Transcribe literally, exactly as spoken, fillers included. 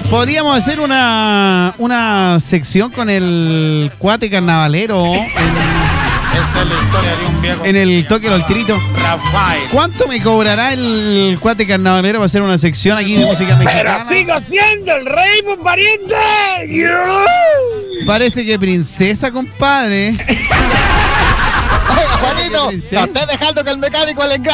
Podríamos hacer una, una sección con el cuate carnavalero en, Esta es la historia de un viejo en el toque del tirito. Rafael. ¿Cuánto me cobrará el cuate carnavalero para hacer una sección aquí de música mexicana? Pero sigo siendo el rey, pues, pariente. Parece que princesa, compadre. Oiga, Juanito, no esté dejando que el mecánico le engañe.